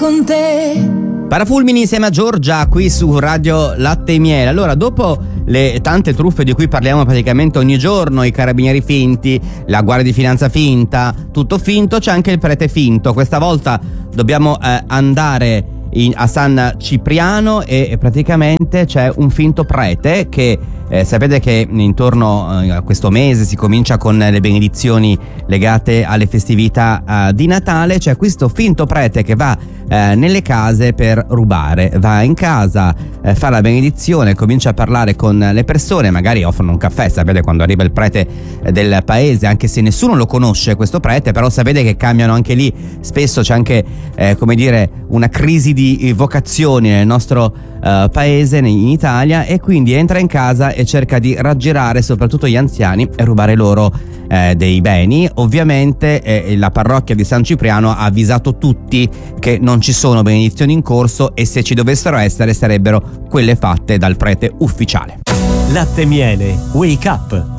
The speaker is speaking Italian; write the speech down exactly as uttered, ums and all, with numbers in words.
con te. Parafulmini insieme a Giorgia qui su Radio Latte e Miele. Allora, dopo le tante truffe di cui parliamo praticamente ogni giorno, i carabinieri finti, la guardia di finanza finta, tutto finto, c'è anche il prete finto. Questa volta dobbiamo eh, andare in, a San Cipriano e praticamente c'è un finto prete che eh, sapete che intorno eh, a questo mese si comincia con le benedizioni legate alle festività eh, di Natale. C'è questo finto prete che va eh, nelle case per rubare, va in casa, eh, fa la benedizione, comincia a parlare con le persone, magari offrono un caffè. Sapete, quando arriva il prete del paese, anche se nessuno lo conosce questo prete, però sapete che cambiano anche lì, spesso c'è anche eh, come dire una crisi di vocazioni nel nostro eh, paese, in Italia, e quindi entra in casa e cerca di raggirare soprattutto gli anziani e rubare loro eh, dei beni. Ovviamente eh, la parrocchia di San Cipriano ha avvisato tutti che non ci sono benedizioni in corso e se ci dovessero essere sarebbero quelle fatte dal prete ufficiale. Latte e Miele, Wake Up.